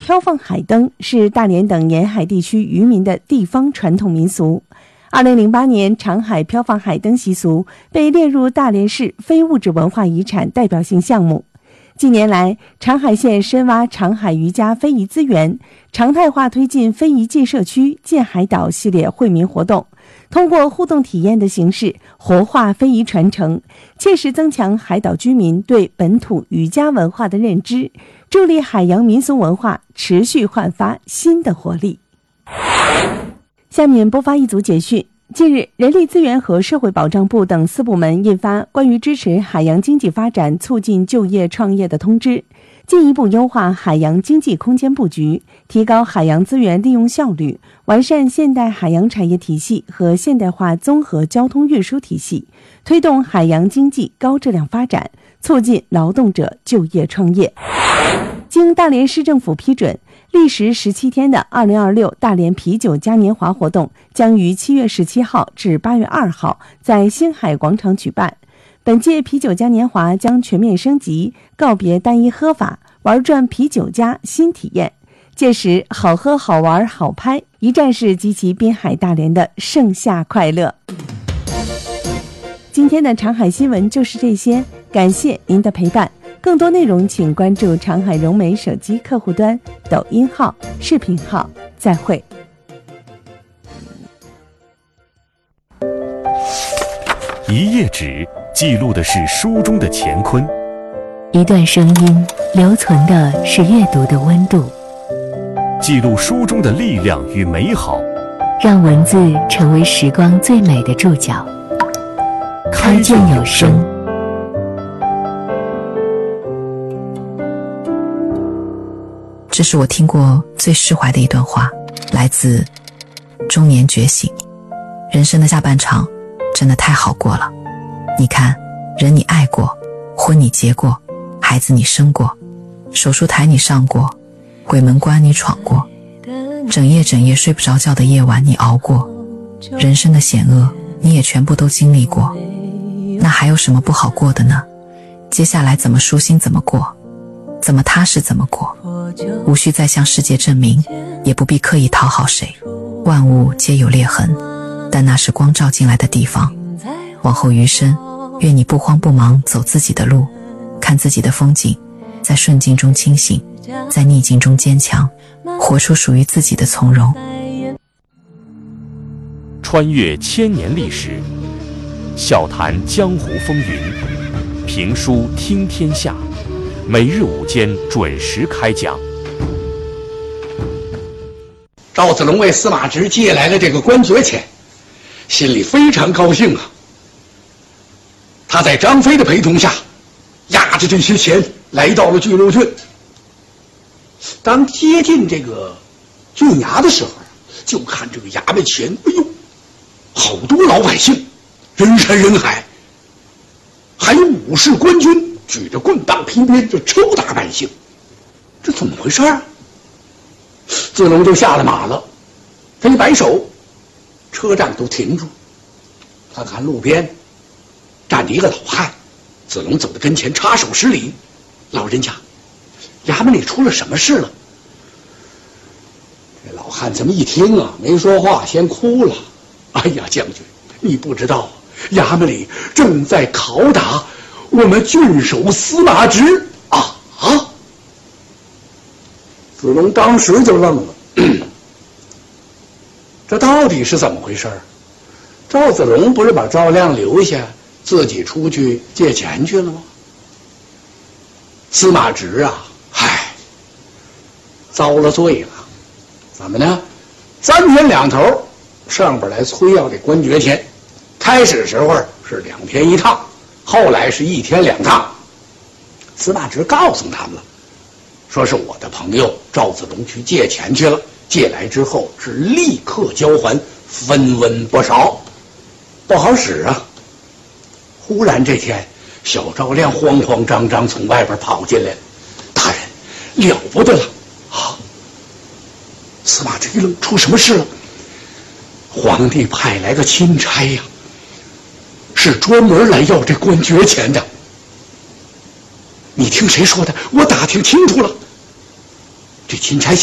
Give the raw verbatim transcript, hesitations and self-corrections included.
飘放海灯是大连等沿海地区渔民的地方传统民俗。二零零八年，长海飘放海灯习俗被列入大连市非物质文化遗产代表性项目。近年来，长海县深挖长海渔家非遗资源，常态化推进非遗进社区、建海岛系列惠民活动，通过互动体验的形式活化非遗传承，切实增强海岛居民对本土渔家文化的认知，助力海洋民俗文化持续焕发新的活力。下面播发一组简讯。近日，人力资源和社会保障部等四部门印发关于支持海洋经济发展、促进就业创业的通知，进一步优化海洋经济空间布局，提高海洋资源利用效率，完善现代海洋产业体系和现代化综合交通运输体系，推动海洋经济高质量发展，促进劳动者就业创业。经大连市政府批准，历时十七天的二零二六大连啤酒嘉年华活动将于七月十七号至八月二号在星海广场举办。本届啤酒嘉年华将全面升级，告别单一喝法，玩转啤酒嘉新体验。届时好喝好玩好拍，一站式集齐滨海大连的盛夏快乐。今天的长海新闻就是这些，感谢您的陪伴。更多内容请关注长海融媒手机客户端、抖音号、视频号。再会。 一页纸记录的是书中的乾坤， 一段声音留存的是阅读的温度， 记录书中的力量与美好， 让文字成为时光最美的注脚。开卷有声。 这是我听过最释怀的一段话，来自中年觉醒。人生的下半场真的太好过了，你看，人你爱过，婚你结过，孩子你生过，手术台你上过，鬼门关你闯过，整夜整夜睡不着觉的夜晚你熬过，人生的险恶你也全部都经历过，那还有什么不好过的呢？接下来怎么舒心怎么过，怎么踏实怎么过，无需再向世界证明，也不必刻意讨好谁。万物皆有裂痕，但那是光照进来的地方。往后余生，愿你不慌不忙走自己的路，看自己的风景，在顺境中清醒，在逆境中坚强，活出属于自己的从容。 穿越千年历史，笑谈江湖风云，评书听天下，每日午间准时开讲。 赵子龙为司马直借来了这个官爵钱，心里非常高兴啊。他在张飞的陪同下，押着这些钱来到了巨鹿郡。当接近这个郡衙的时候，就看这个衙门前，哎呦，好多老百姓，人山人海，还有武士官军举着棍棒披鞭就抽打百姓，这怎么回事啊？子龙就下了马了，他一摆手，车站都停住。他看路边站着一个老汉，子龙走到跟前，插手施礼：“老人家，衙门里出了什么事了？”这老汉这么一听啊，没说话，先哭了。哎呀，将军，你不知道，衙门里正在拷打我们郡守司马直啊啊！子龙当时就愣了，这到底是怎么回事？赵子龙不是把赵亮留下，自己出去借钱去了吗？司马直啊，嗨，遭了罪了。怎么呢？三天两头上边来催要这官爵钱，开始时候是两天一趟，后来是一天两趟。司马直告诉他们了，说是我的朋友赵子龙去借钱去了，借来之后是立刻交还，分文不少，不好使啊。忽然这天，小赵亮慌慌张张从外边跑进来，大人，了不得了啊！司马直一愣，出什么事了？皇帝派来个钦差呀，是专门来要这官爵钱的。你听谁说的？我打听清楚了，这钦差